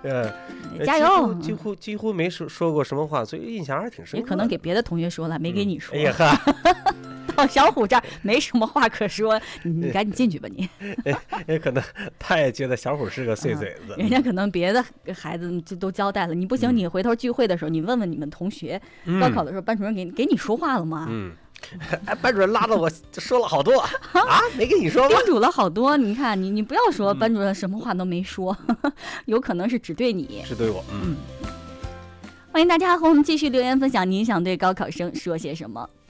加油！ 几乎没说过什么话，所以印象还挺深刻的。 也可能给别的同学说了，没给你说。 哎呀哈， 到小虎这儿没什么话可说，你赶紧进去吧你。 也可能他也觉得小虎是个碎嘴子， 人家可能别的孩子就都交代了，你不行，你回头聚会的时候，你问问你们同学，高考的时候班主任给你说话了吗？ 哎，班主任拉着我说了好多啊，没跟你说吗？ 叮嘱了好多，你看你不要说班主任什么话都没说，有可能是只对你， 是对我。 欢迎大家和我们继续留言分享，您想对高考生说些什么？